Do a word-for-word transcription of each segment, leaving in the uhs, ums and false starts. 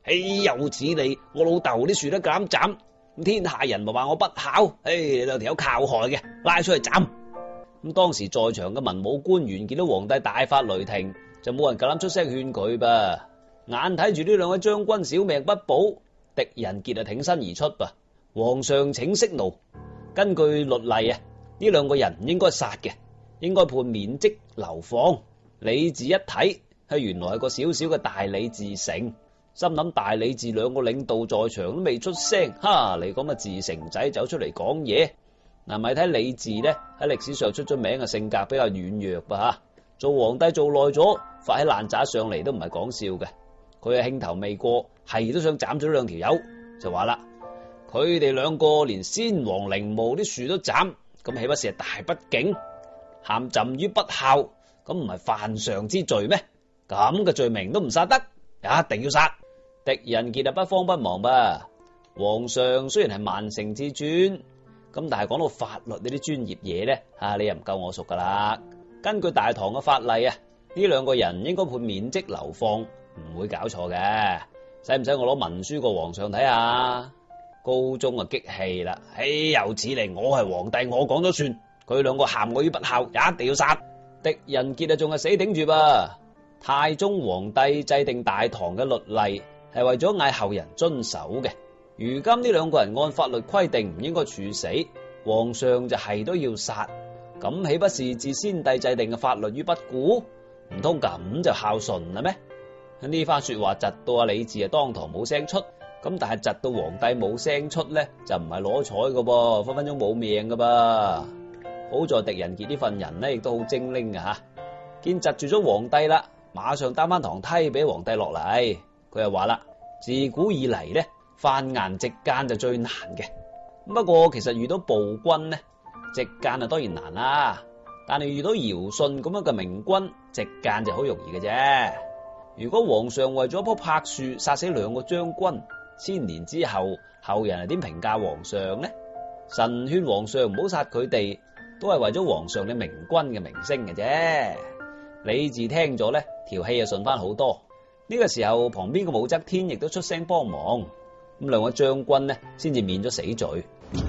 豈有此理！我老豆啲樹都敢斬，咁天下人咪話我不孝？唉，你兩條友靠害嘅，拉出去斬！咁當時在場嘅文武官員見到皇帝大發雷霆，就冇人夠膽出聲勸佢噃。眼睇住呢兩位將軍小命不保，狄仁傑啊挺身而出噃。皇上請息怒，根據律例啊，呢兩個人唔應該殺嘅，應該判免職流放。李治一睇，係原來係個小小嘅大理自成，心諗大理治兩個領導在場都未出聲，哈！你咁嘅自成仔走出嚟講嘢，嗱咪睇李治呢喺歷史上出咗名嘅性格比較軟弱噃吓，做皇帝做耐咗，發起爛渣上嚟都唔係講笑嘅。佢係興頭未過，係都想斬咗兩條友，就話啦：佢哋兩個連先皇陵墓啲樹都斬，咁豈不是係大不敬？陷朕於不孝，咁唔係犯上之罪咩？咁嘅罪名都唔殺得，一定要殺！狄仁傑啊，不慌不忙噃。皇上雖然係萬乘之尊，咁但係講到法律呢啲專業嘢咧，吓你又唔夠我熟噶啦。根據大唐嘅法例啊，呢兩個人應該判免職流放，唔會搞錯嘅。使唔使我攞文書過皇上睇下？高宗啊激氣啦，豈有此理！我係皇帝，我講咗算。佢兩個陷我於不孝，一定要殺！狄仁傑啊，仲係死頂住噃。太宗皇帝制定大唐嘅律例，係為咗嗌後人遵守嘅。如今呢兩個人按法律規定唔應該處死，皇上就係都要殺，咁豈不是置先帝制定嘅法律於不顧？唔通咁就孝順啦咩？呢番說話窒到阿李治啊當堂冇聲出，咁但係窒到皇帝冇聲出咧，就唔係攞彩噶噃，分分鐘冇命噶噃。好在狄仁傑呢份人咧，亦都好精靈嘅吓，見窒住咗皇帝啦，馬上擔翻堂梯俾皇帝落嚟。佢又話啦：自古以嚟咧，犯顏直諫就最難嘅。不過其實遇到暴君咧，直諫啊當然難啦，但係遇到堯舜咁樣嘅明君，直諫就好容易嘅啫。如果皇上為咗一棵柏樹殺死兩個將軍，千年之後後人係點評價皇上呢？神勸皇上唔好殺佢哋，都係為咗皇上嘅明君嘅名聲嘅啫。李治聽咗咧，條氣就順翻好多。呢個時候旁邊嘅武則天亦都出聲幫忙，咁兩位將軍呢先至免咗死罪。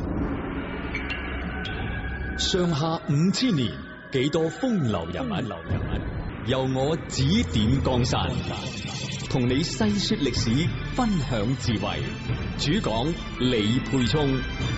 上下五千年，幾多風流人物，流人物由我指點江山，同你細說歷史，分享智慧。主講李沛聰。